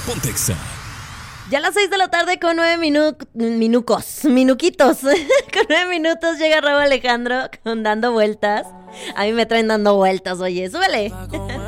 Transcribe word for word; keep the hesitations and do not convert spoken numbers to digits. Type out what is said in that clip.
Ponte Exa. Ya a las seis de la tarde con nueve minu- minucos, minuquitos. Con nueve minutos llega Raúl Alejandro con Dando Vueltas. A mí me traen dando vueltas, oye, súbele.